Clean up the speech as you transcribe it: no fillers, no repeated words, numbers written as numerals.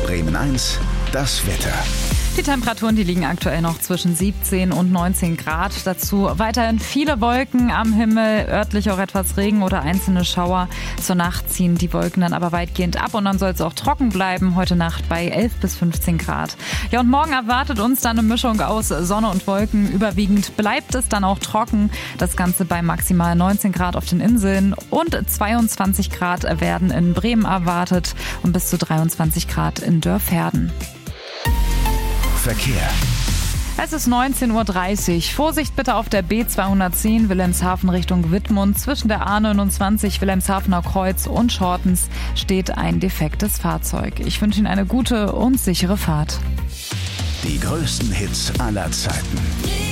Bremen 1, das Wetter. Die Temperaturen, die liegen aktuell noch zwischen 17 und 19 Grad. Dazu weiterhin viele Wolken am Himmel, örtlich auch etwas Regen oder einzelne Schauer. Zur Nacht ziehen die Wolken dann aber weitgehend ab und dann soll es auch trocken bleiben. Heute Nacht bei 11 bis 15 Grad. Ja, und morgen erwartet uns dann eine Mischung aus Sonne und Wolken. Überwiegend bleibt es dann auch trocken. Das Ganze bei maximal 19 Grad auf den Inseln und 22 Grad werden in Bremen erwartet und bis zu 23 Grad in Dörfherden. Verkehr. Es ist 19:30 Uhr. Vorsicht bitte auf der B210 Wilhelmshaven Richtung Wittmund. Zwischen der A29 Wilhelmshavener Kreuz und Schortens steht ein defektes Fahrzeug. Ich wünsche Ihnen eine gute und sichere Fahrt. Die größten Hits aller Zeiten.